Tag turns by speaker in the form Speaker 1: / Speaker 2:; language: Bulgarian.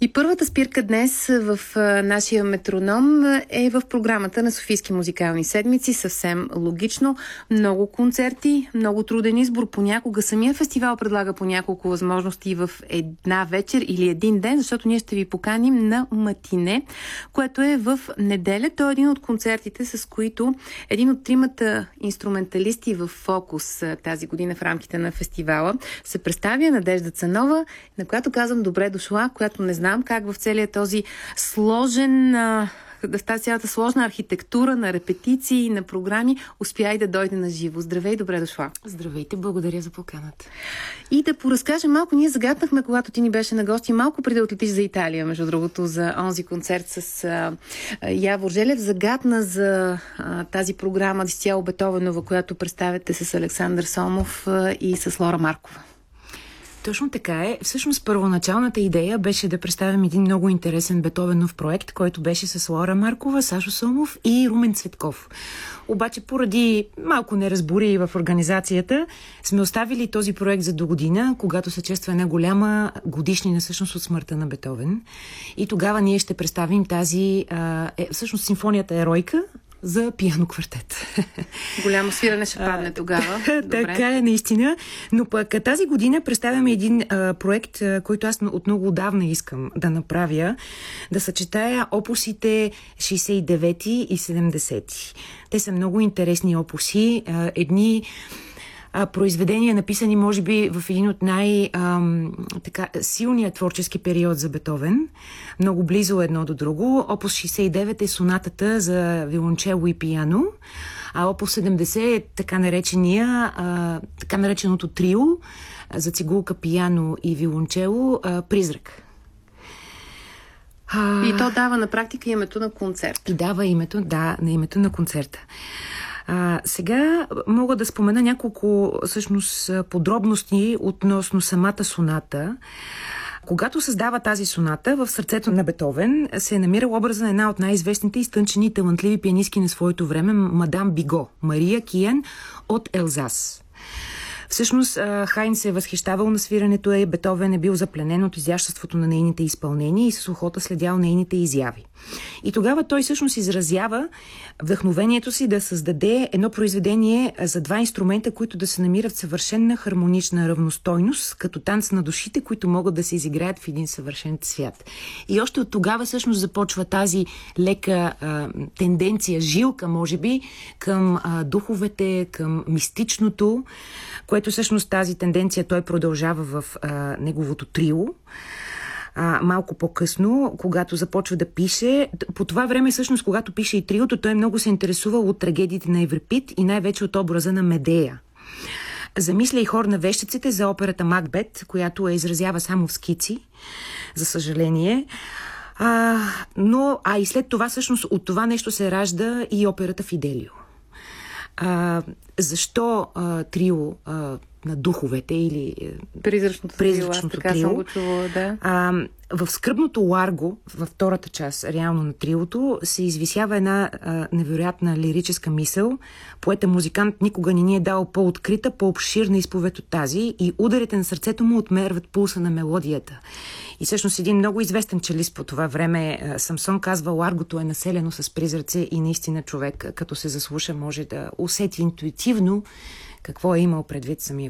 Speaker 1: И първата спирка днес в нашия метроном е в програмата на Софийски музикални седмици. Съвсем логично. Много концерти, много труден избор. Понякога самия фестивал предлага по няколко възможности в една вечер или един ден, защото ние ще ви поканим на матине, което е в неделя. Той е един от концертите, с които един от тримата инструменталисти в фокус тази година в рамките на фестивала се представя Надежда Цанова, на която казвам добре дошла, която не знам как в целия този сложен, в тази цялата сложна архитектура на репетиции, на програми, успя и да дойде на живо. Здравей, добре дошла.
Speaker 2: Здравейте, благодаря за поканата.
Speaker 1: И да поразкажем малко, ние загатнахме, когато ти ни беше на гости, малко преди да отлетиш за Италия, между другото, за онзи концерт с Явор Желев. Загатна за тази програма изцяло Бетовенова, която представяте с Александър Сомов и с Лора Маркова.
Speaker 2: Точно така е. Всъщност първоначалната идея беше да представим един много интересен Бетовенов проект, който беше с Лора Маркова, Сашо Сомов и Румен Цветков. Обаче поради малко неразбори в организацията сме оставили този проект за до година, когато се чества една голяма годишнина всъщност от смъртта на Бетовен. И тогава ние ще представим тази всъщност симфонията Еройка за пиано квартет.
Speaker 1: Голямо свирене ще падне тогава.
Speaker 2: Така е, наистина. Но пък тази година представяме един проект, който аз от много отдавна искам да направя, да съчетая опусите 69 и 70. Те са много интересни опуси. Едни произведения, написани, може би, в един от силния творчески период за Бетовен. Много близо едно до друго. Опус 69 е сонатата за виолончело и пиано, а опус 70 е така нареченото трио за цигулка, пиано и виолончело Призрак.
Speaker 1: И то дава на практика името на концерт.
Speaker 2: И дава на името на концерта. Сега мога да спомена няколко всъщност подробности относно самата соната. Когато създава тази соната, в сърцето на Бетовен се е намирал образа на една от най-известните изтънчени и талантливи пианистки на своето време, мадам Биго, Мария Киен от Елзас. Всъщност Хайн се е възхищавал на свирането и Бетовен е бил запленен от изяществото на нейните изпълнения и с охота следял нейните изяви. И тогава той всъщност изразява вдъхновението си да създаде едно произведение за два инструмента, които да се намират в съвършенна хармонична равностойност, като танц на душите, които могат да се изиграят в един съвършен свят. И още от тогава всъщност започва тази лека тенденция, жилка, може би, към духовете, към мистичното, което всъщност тази тенденция той продължава в неговото трио. Малко по-късно, когато започва да пише. По това време, всъщност, когато пише и триото, той много се интересувал от трагедиите на Еврипид и най-вече от образа на Медея. Замисля и хор на вещиците за операта Макбет, която изразява само в скици, за съжаление. И след това, всъщност, от това нещо се ражда и операта Фиделио. Защо трио на духовете или
Speaker 1: призрачното
Speaker 2: трио?
Speaker 1: Съм го чувала, да.
Speaker 2: В скръбното Ларго, във втората част, реално на триото, се извисява една невероятна лирическа мисъл. Поета-музикант никога не ни е дал по-открита, по-обширна изповед от тази и ударите на сърцето му отмерват пулса на мелодията. И всъщност един много известен челист по това време, Самсон, казва: Ларгото е населено с призраци и наистина човек, като се заслуша, може да усети интуитивно какво е имал предвид самия